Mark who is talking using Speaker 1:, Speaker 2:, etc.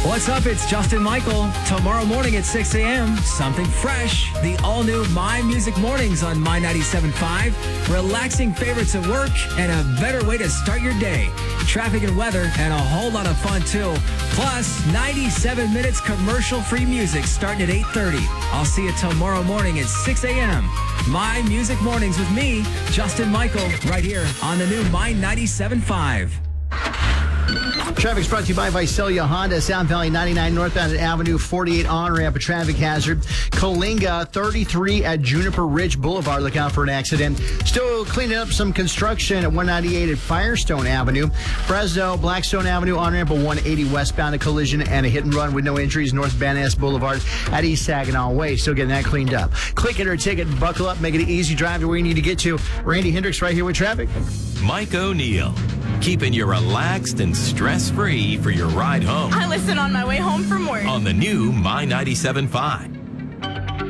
Speaker 1: What's up? It's Justin Michael. Tomorrow morning at 6 a.m., something fresh. The all-new My Music Mornings on My 97.5. Relaxing favorites at work and a better way to start your day. Traffic and weather and a whole lot of fun, too. Plus, 97 minutes commercial-free music starting at 8:30. I'll see you tomorrow morning at 6 a.m. My Music Mornings with me, Justin Michael, right here on the new My 97.5.
Speaker 2: Traffic's brought to you by Visalia Honda, Sound Valley 99 northbound at Avenue 48 on-ramp, a traffic hazard. Coalinga 33 at Juniper Ridge Boulevard. Look out for an accident. Still cleaning up some construction at 198 at Firestone Avenue. Fresno, Blackstone Avenue on-ramp at 180 westbound, a collision and a hit and run with no injuries north Van Ness Boulevard at East Saginaw Way. Still getting that cleaned up. Click it or ticket, buckle up, make it an easy drive to where you need to get to. Randy Hendricks right here with traffic.
Speaker 3: Mike O'Neill, keeping you relaxed and stress-free for your ride home.
Speaker 4: I listen on my way home from work.
Speaker 3: On the new My 97.5.